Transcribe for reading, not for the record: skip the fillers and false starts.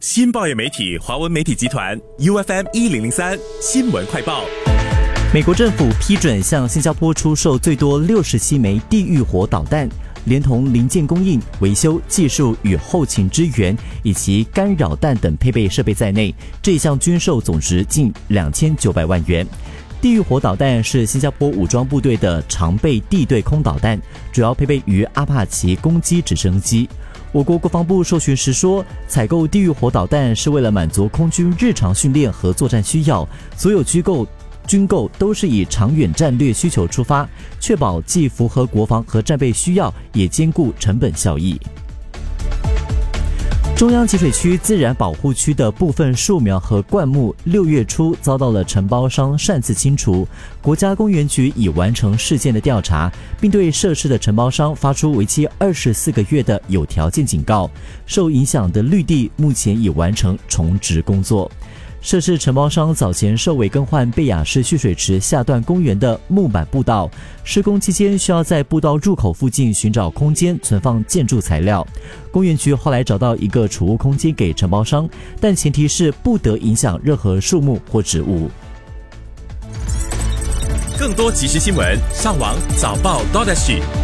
新报业媒体华文媒体集团 UFM1003 新闻快报。 美国政府批准向新加坡出售最多67枚地狱火导弹，连同零件供应、维修、技术与后勤支援，以及干扰弹等配备设备在内，这一项军售总值近2900万元。地狱火导弹是新加坡武装部队的常备地对空导弹，主要配备于阿帕奇攻击直升机。我国国防部受询时说，采购地狱火导弹是为了满足空军日常训练和作战需要，所有军购都是以长远战略需求出发，确保既符合国防和战备需要，也兼顾成本效益。中央集水区自然保护区的部分树苗和灌木6月初遭到了承包商擅自清除，国家公园局已完成事件的调查，并对涉事的承包商发出为期24个月的有条件警告。受影响的绿地目前已完成重植工作。涉事承包商早前受委更换贝雅市蓄水池下段公园的木板步道，施工期间需要在步道入口附近寻找空间存放建筑材料。公园局后来找到一个储物空间给承包商，但前提是不得影响任何树木或植物。 更多即时新闻，上网早报 .SG。